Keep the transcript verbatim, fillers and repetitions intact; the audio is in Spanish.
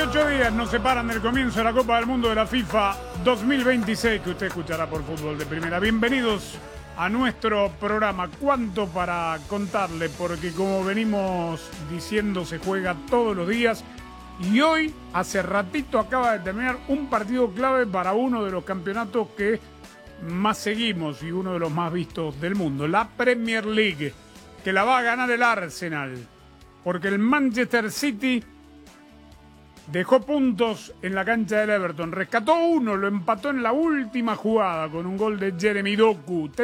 ocho días nos separan del comienzo de la Copa del Mundo de la FIFA dos mil veintiséis, que usted escuchará por Fútbol de Primera. Bienvenidos a nuestro programa. Cuánto para contarle, porque como venimos diciendo, se juega todos los días. Y hoy, hace ratito, acaba de terminar un partido clave para uno de los campeonatos que más seguimos y uno de los más vistos del mundo, la Premier League, que la va a ganar el Arsenal, porque el Manchester City dejó puntos en la cancha del Everton, rescató uno, lo empató en la última jugada con un gol de Jeremy Doku.